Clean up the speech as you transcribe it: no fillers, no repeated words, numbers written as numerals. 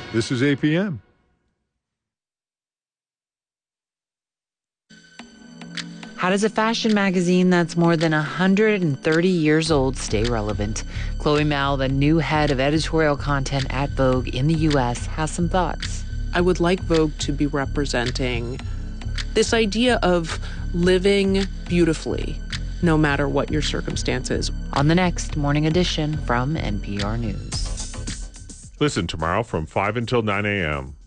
This is APM. How does a fashion magazine that's more than 130 years old stay relevant? Chloe Mao, the new head of editorial content at Vogue in the U.S., has some thoughts. I would like Vogue to be representing this idea of living beautifully, no matter what your circumstances. On the next Morning Edition from NPR News. Listen tomorrow from 5 until 9 a.m.